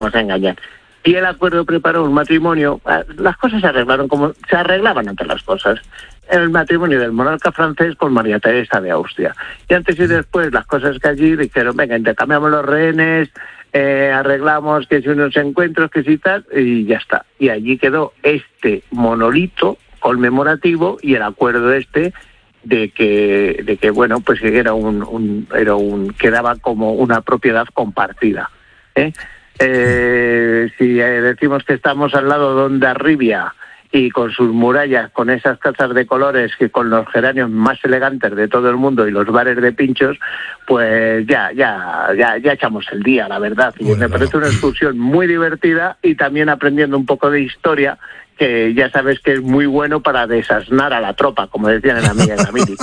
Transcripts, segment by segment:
a engañar. Y el acuerdo preparó un matrimonio. Las cosas se arreglaron como se arreglaban antes las cosas. El matrimonio del monarca francés con María Teresa de Austria. Y antes y después las cosas que allí dijeron, venga, intercambiamos los rehenes, arreglamos que si unos encuentros, que si tal, y ya está. Y allí quedó este monolito conmemorativo y el acuerdo de que bueno, pues que era quedaba como una propiedad compartida. Si decimos que estamos al lado de Hondarribia y con sus murallas, con esas casas de colores que con los geranios más elegantes de todo el mundo y los bares de pinchos, pues ya echamos el día, la verdad. Y me parece una excursión muy divertida y también aprendiendo un poco de historia, que ya sabes que es muy bueno para desasnar a la tropa, como decían en la mía en la mili.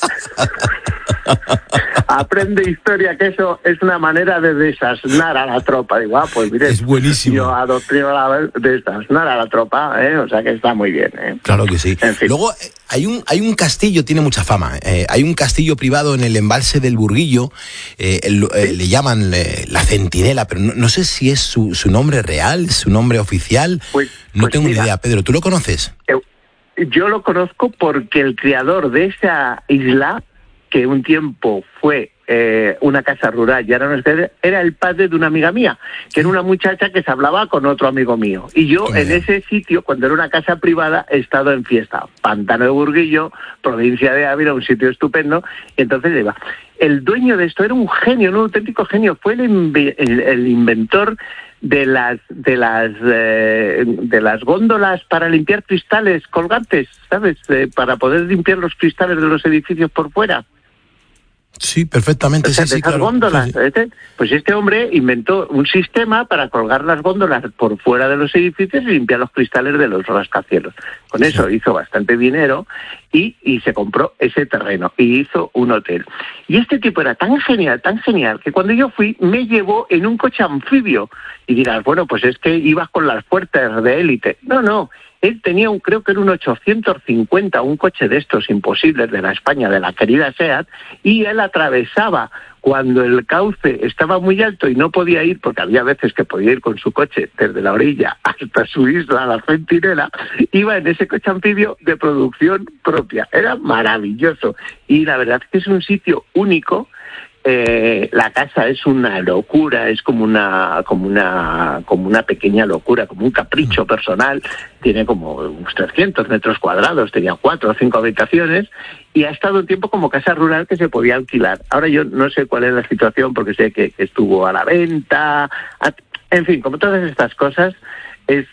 Aprende historia, que eso es una manera de desasnar a la tropa. Digo, pues mire, es buenísimo. Yo adoctrino a la desasnar a la tropa, o sea que está muy bien. Claro que sí. En fin. Luego hay un castillo, tiene mucha fama. Hay un castillo privado en el embalse del Burguillo, le llaman La Centinela, pero no sé si es su nombre real, su nombre oficial. No tengo ni idea. Pedro, ¿tú lo conoces? Yo lo conozco porque el creador de esa isla, que un tiempo fue una casa rural y ahora no es, era el padre de una amiga mía, que era una muchacha que se hablaba con otro amigo mío. Y yo en ese sitio, cuando era una casa privada, he estado en fiesta. Pantano de Burguillo, provincia de Ávila, un sitio estupendo. Y entonces iba. El dueño de esto era un genio, un auténtico genio. Fue el inventor de las góndolas para limpiar cristales colgantes, ¿sabes? Para poder limpiar los cristales de los edificios por fuera. Sí, perfectamente. O sea, sí, de esas claro. góndolas. Sí. Pues este hombre inventó un sistema para colgar las góndolas por fuera de los edificios y limpiar los cristales de los rascacielos. Con eso hizo bastante dinero y se compró ese terreno y hizo un hotel. Y este tipo era tan genial, que cuando yo fui me llevó en un coche anfibio. Y dirás, bueno, pues es que ibas con las fuerzas de élite. No. Él tenía creo que era un 850, un coche de estos imposibles de la España, de la querida SEAT, y él atravesaba cuando el cauce estaba muy alto y no podía ir, porque había veces que podía ir con su coche desde la orilla hasta su isla, la Centinela, iba en ese coche anfibio de producción propia. Era maravilloso. Y la verdad es que es un sitio único. La casa es una locura, es como una pequeña locura, como un capricho personal. Tiene como unos 300 metros cuadrados, tenía 4 o 5 habitaciones y ha estado un tiempo como casa rural que se podía alquilar. Ahora yo no sé cuál es la situación porque sé que estuvo a la venta, en fin, como todas estas cosas. Es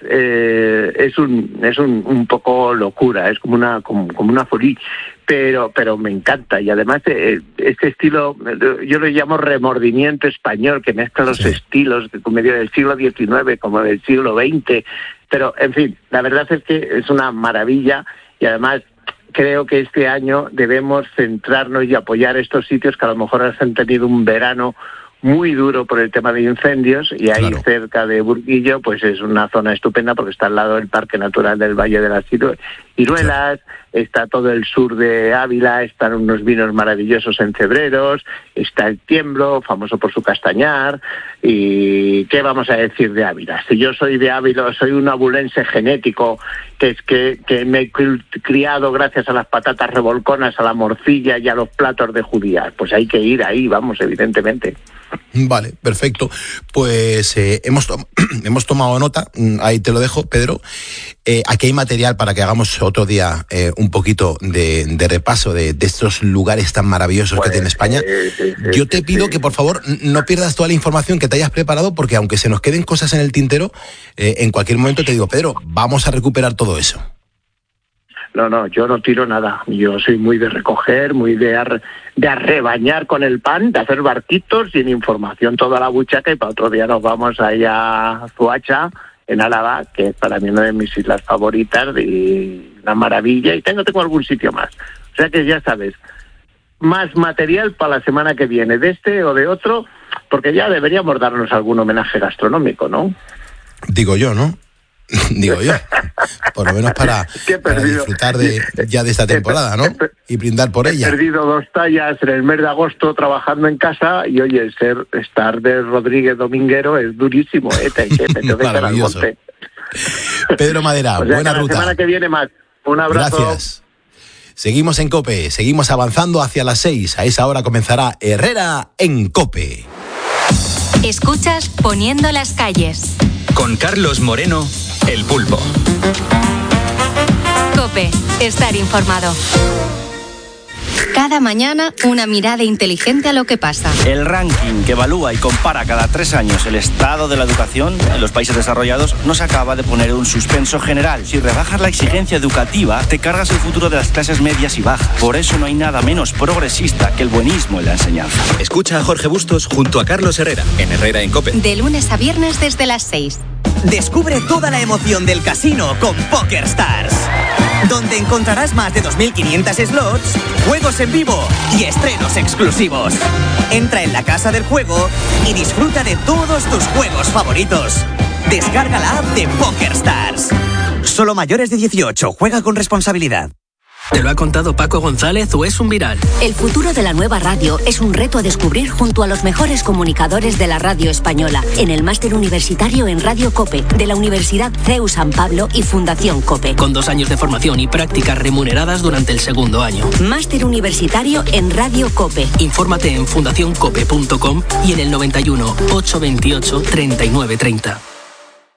un poco locura, es como una folie, pero me encanta. Y además este estilo, yo lo llamo remordimiento español, que mezcla los estilos medio del siglo XIX como del siglo XX, pero en fin, la verdad es que es una maravilla. Y además creo que este año debemos centrarnos y apoyar estos sitios que a lo mejor han tenido un verano muy duro por el tema de incendios, y ahí cerca de Burguillo pues es una zona estupenda porque está al lado del Parque Natural del Valle de las Ciruelas, está todo el sur de Ávila, están unos vinos maravillosos en Cebreros, está el Tiemblo, famoso por su castañar, y ¿qué vamos a decir de Ávila? Si yo soy de Ávila, soy un abulense genético, que es que me he criado gracias a las patatas revolconas, a la morcilla y a los platos de judías, pues hay que ir ahí, vamos, evidentemente. Vale, perfecto. Pues hemos tomado nota, ahí te lo dejo, Pedro. Aquí hay material para que hagamos otro día un poquito de repaso de estos lugares tan maravillosos que tiene España. Yo te pido que por favor no pierdas toda la información que te hayas preparado, porque aunque se nos queden cosas en el tintero, en cualquier momento te digo, Pedro, vamos a recuperar todo eso. No, yo no tiro nada. Yo soy muy de recoger, muy de arrebañar con el pan, de hacer barquitos sin información toda la buchaca, y para otro día nos vamos allá a Zuacha, en Álava, que es para mí una de mis islas favoritas, y una maravilla, y tengo algún sitio más. O sea que ya sabes, más material para la semana que viene, de este o de otro, porque ya deberíamos darnos algún homenaje gastronómico, ¿no? Digo yo, ¿no? digo yo. Por lo menos para disfrutar de esta temporada, ¿no? Y brindar por ella. He perdido 2 tallas en el mes de agosto trabajando en casa y, oye, estar de Rodríguez Dominguero es durísimo, me tengo que echar al monte. Pedro Madera, buena ruta. La semana que viene más. Un abrazo. Gracias. Seguimos en COPE, seguimos avanzando hacia las 6. A esa hora comenzará Herrera en COPE. Escuchas Poniendo las calles. Con Carlos Moreno, El Pulpo. COPE, estar informado. Cada mañana, una mirada inteligente a lo que pasa. El ranking que evalúa y compara cada 3 años el estado de la educación en los países desarrollados nos acaba de poner un suspenso general. Si rebajas la exigencia educativa, te cargas el futuro de las clases medias y bajas. Por eso no hay nada menos progresista que el buenismo en la enseñanza. Escucha a Jorge Bustos junto a Carlos Herrera, en Herrera en COPE. De lunes a viernes desde las 6. Descubre toda la emoción del casino con PokerStars, donde encontrarás más de 2.500 slots, juegos en vivo y estrenos exclusivos. Entra en la casa del juego y disfruta de todos tus juegos favoritos. Descarga la app de PokerStars. Solo mayores de 18. Juega con responsabilidad. ¿Te lo ha contado Paco González o es un viral? El futuro de la nueva radio es un reto a descubrir junto a los mejores comunicadores de la radio española en el máster universitario en Radio COPE de la Universidad CEU San Pablo y Fundación COPE. Con 2 años de formación y prácticas remuneradas durante el segundo año. Máster universitario en Radio COPE. Infórmate en fundacioncope.com y en el 91 828 3930.